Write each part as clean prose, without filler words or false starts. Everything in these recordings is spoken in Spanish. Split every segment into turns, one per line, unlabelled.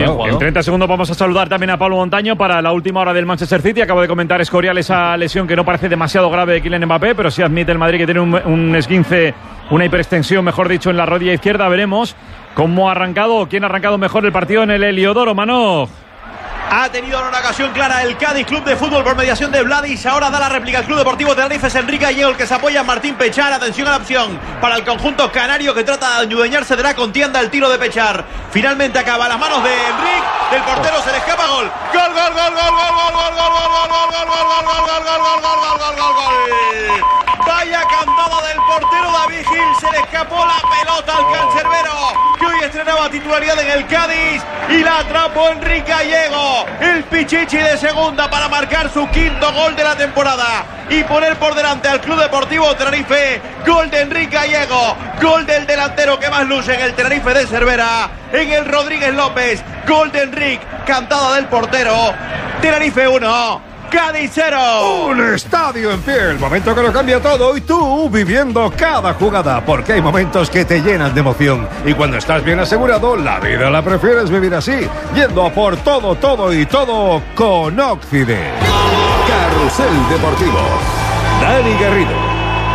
En 30 segundos vamos a saludar también a Pablo Montaño para la última hora del Manchester City. Acabo de comentar Escorial esa lesión que no parece demasiado grave de Kylian Mbappé, pero sí admite el Madrid que tiene un esguince, una hiperextensión, mejor dicho, en la rodilla izquierda. Veremos cómo ha arrancado, quién ha arrancado mejor el partido en el Heliodoro, Manoj.
Ha tenido una ocasión clara el Cádiz Club de Fútbol por mediación de Vladis. Ahora da la réplica al Club Deportivo Tenerife. Es Enrique Gallego el que se apoya en Martín Pechar. Atención a la opción para el conjunto canario que trata de adueñarse de la contienda. El tiro de Pechar finalmente acaba a las manos de Enrique. Del portero se le escapa gol. Gol, gol, gol, gol, gol, gol, gol, gol, gol, gol, gol. Vaya cantada del portero David Gil. Se le escapó la pelota al cancerbero que hoy estrenaba titularidad en el Cádiz y la atrapó Enrique Gallego. El Pichichi de segunda para marcar su quinto gol de la temporada y poner por delante al Club Deportivo Tenerife. Gol de Enrique Gallego, gol del delantero que más luce en el Tenerife de Cervera, en el Rodríguez López. Gol de Enrique, cantada del portero. Tenerife 1, Cádiz 0.
Un estadio en pie, el momento que lo cambia todo y tú viviendo cada jugada, porque hay momentos que te llenan de emoción y cuando estás bien asegurado, la vida la prefieres vivir así, yendo a por todo, todo y todo con Occident. Carrusel Deportivo, Dani Garrido.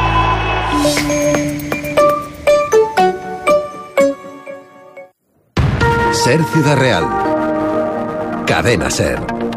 Ser Ciudad Real, Cadena Ser.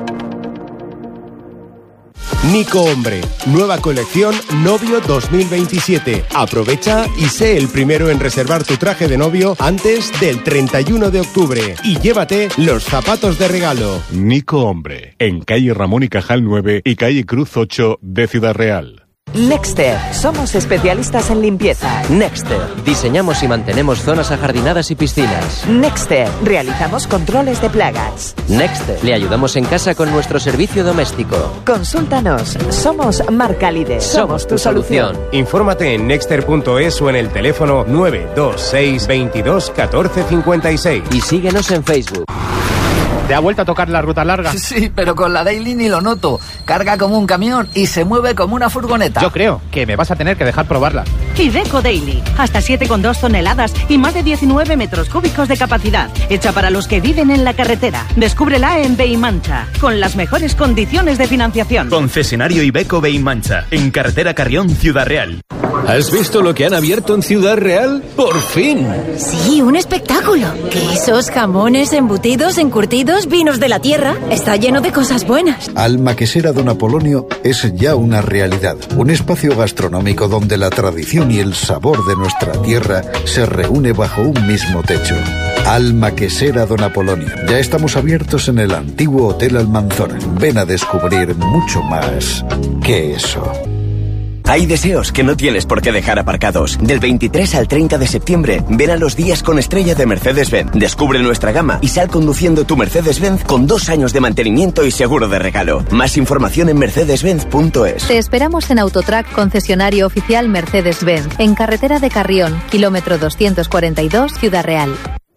Nico Hombre, nueva colección Novio 2027. Aprovecha y sé el primero en reservar tu traje de novio antes del 31 de octubre. Y llévate los zapatos de regalo.
Nico Hombre, en calle Ramón y Cajal 9 y calle Cruz 8 de Ciudad Real.
Nexter, somos especialistas en limpieza.
Nexter, diseñamos y mantenemos zonas ajardinadas y piscinas.
Nexter, realizamos controles de plagas.
Nexter, le ayudamos en casa con nuestro servicio doméstico.
Consúltanos, somos marca líder.
Somos tu solución.
Infórmate en nexter.es o en el teléfono 926 22 14 56.
Y síguenos en Facebook.
¿Te ha vuelto a tocar la ruta larga?
Sí, pero con la Daily ni lo noto. Carga como un camión y se mueve como una furgoneta.
Yo creo que me vas a tener que dejar probarla.
Iveco Daily. Hasta 7,2 toneladas y más de 19 metros cúbicos de capacidad. Hecha para los que viven en la carretera. Descúbrela en Beimancha, con las mejores condiciones de financiación.
Concesionario Iveco Beimancha, en carretera Carrión, Ciudad Real.
¿Has visto lo que han abierto en Ciudad Real? ¡Por fin!
Sí, un espectáculo. Quesos, jamones, embutidos, encurtidos, vinos de la tierra. Está lleno de cosas buenas.
Alma Quesera Don Apolonio es ya una realidad. Un espacio gastronómico donde la tradición y el sabor de nuestra tierra se reúne bajo un mismo techo. Alma Quesera Don Apolonio. Ya estamos abiertos en el antiguo Hotel Almanzora. Ven a descubrir mucho más que eso.
Hay deseos que no tienes por qué dejar aparcados. Del 23 al 30 de septiembre, ven a los días con estrella de Mercedes-Benz. Descubre nuestra gama y sal conduciendo tu Mercedes-Benz con 2 años de mantenimiento y seguro de regalo. Más información en mercedes-benz.es.
Te esperamos en Autotrack, concesionario oficial Mercedes-Benz, en carretera de Carrión, kilómetro 242, Ciudad Real.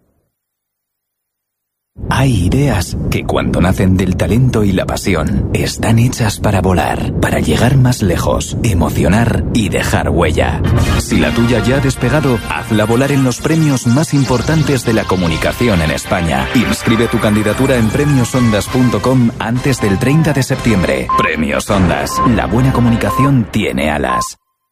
Hay ideas que cuando nacen del talento y la pasión están hechas para volar, para llegar más lejos, emocionar y dejar huella. Si la tuya ya ha despegado, hazla volar en los premios más importantes de la comunicación en España. Inscribe tu candidatura en premiosondas.com antes del 30 de septiembre. Premios Ondas. La buena comunicación tiene alas.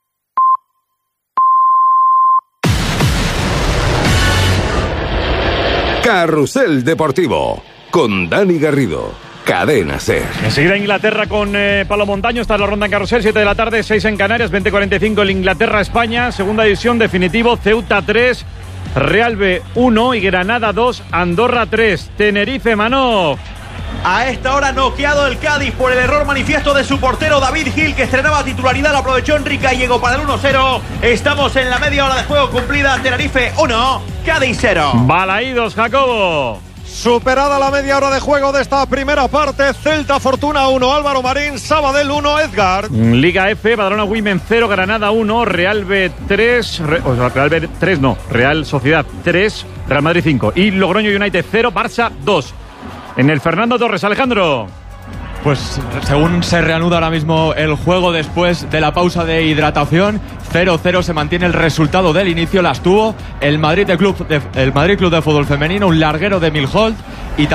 Carrusel Deportivo, con Dani Garrido, Cadena Ser.
Enseguida Inglaterra con Pablo Montaño. Está la ronda en Carrusel, 7 de la tarde, 6 en Canarias, 20:45 el Inglaterra-España. Segunda división, definitivo, Ceuta 3, Real B 1 y Granada 2, Andorra 3. Tenerife, Manoj.
A esta hora noqueado el Cádiz por el error manifiesto de su portero David Gil, que estrenaba titularidad, lo aprovechó Enrique Gallego para el 1-0. Estamos en la media hora de juego cumplida. Tenerife 1, Cádiz 0.
Balaídos, Jacobo.
Superada la media hora de juego de esta primera parte, Celta Fortuna 1, Álvaro Marín, Sabadell 1, Edgar.
Liga F, Badalona Women 0, Granada 1, Real B 3, Real Sociedad 3, Real Madrid 5 y Logroño United 0, Barça 2. En el Fernando Torres, Alejandro.
Pues según se reanuda ahora mismo el juego después de la pausa de hidratación, 0-0 se mantiene el resultado del inicio. Las tuvo el Madrid Club de Fútbol Femenino, un larguero de Milholt y